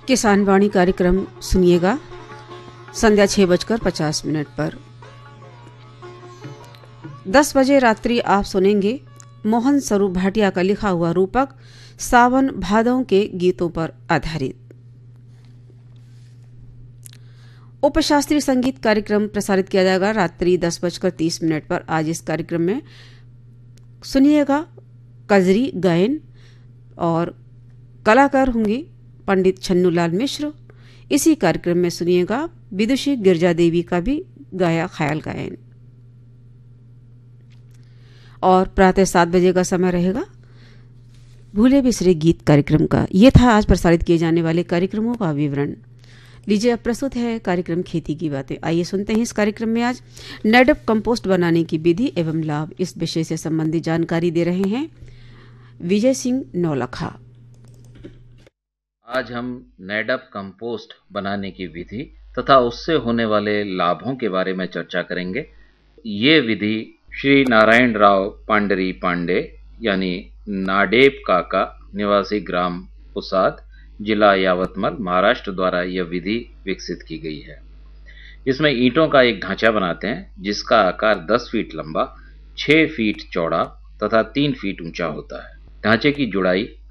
किसान वाणी कार्यक्रम सुनिएगा संध्या 6:50 पर। 10 बजे रात्रि आप सुनेंगे मोहन स्वरूप भाटिया का लिखा हुआ रूपक सावन भादों के गीतों पर आधारित। उपशास्त्रीय संगीत कार्यक्रम प्रसारित किया जाएगा रात्रि 10:30 पर। आज इस कार्यक्रम में सुनिएगा कजरी गायन और कलाकार होंगे पंडित छन्नूलाल मिश्र। इसी कार्यक्रम में सुनिएगा विदुषी गिरजा देवी का भी गाया ख्याल गायन। और प्रातः 7 बजे का समय रहेगा भूले बिसरे गीत कार्यक्रम का। यह था आज प्रसारित किए जाने वाले कार्यक्रमों का विवरण। लीजिए अब प्रस्तुत है कार्यक्रम खेती की बातें। आइए सुनते हैं इस कार्यक्रम में आज नेडअप कंपोस्ट बनाने की विधि एवं लाभ, इस विषय से संबंधित जानकारी दे रहे हैं विजय सिंह नौलखा। आज हम नेडअप कंपोस्ट बनाने की विधि तथा उससे होने वाले लाभों के बारे में चर्चा करेंगे। ये विधि श्री नारायण राव पांडरी पांडे यानी नाडेप काका निवासी ग्राम पुसाद जिला यावतमल महाराष्ट्र द्वारा यह विधि विकसित की गई है। इसमें ईंटों का एक ढांचा बनाते हैं जिसका आकार 10 फीट लंबा, 6 फीट चौड़ा तथा 3 फीट ऊंचा होता है। ढांचे की जुड़ाई